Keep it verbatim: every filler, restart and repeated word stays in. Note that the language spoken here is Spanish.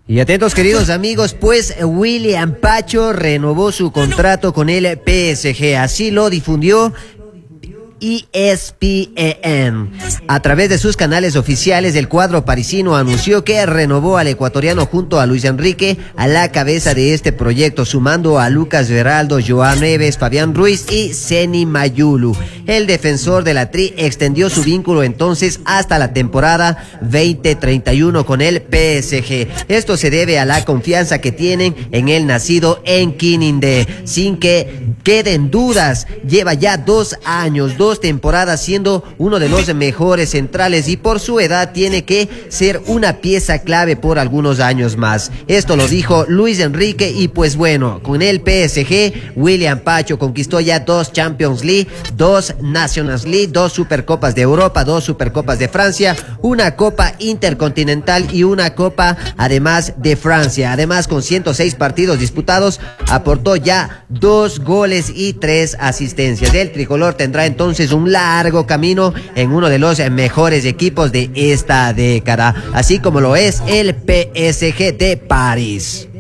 Y atentos, queridos amigos, pues William Pacho renovó su contrato con el P S G. Así lo difundió E S P N. A través de sus canales oficiales, el cuadro parisino anunció que renovó al ecuatoriano junto a Luis Enrique a la cabeza de este proyecto, sumando a Lucas Veraldo, Joan Neves, Fabián Ruiz y Seny Mayulu. El defensor de la Tri extendió su vínculo entonces hasta la temporada veinte treinta y uno con el P S G. Esto se debe a la confianza que tienen en el nacido en Quinindé. Sin que queden dudas, lleva ya dos años, dos Dos temporadas siendo uno de los mejores centrales y por su edad tiene que ser una pieza clave por algunos años más. Esto lo dijo Luis Enrique y pues bueno, con el P S G, William Pacho conquistó ya dos Champions League, dos Nations League, dos Supercopas de Europa, dos Supercopas de Francia, una Copa Intercontinental y una Copa además de Francia. Además, con ciento seis partidos disputados, aportó ya dos goles y tres asistencias. El tricolor tendrá entonces es un largo camino en uno de los mejores equipos de esta década, así como lo es el P S G de París.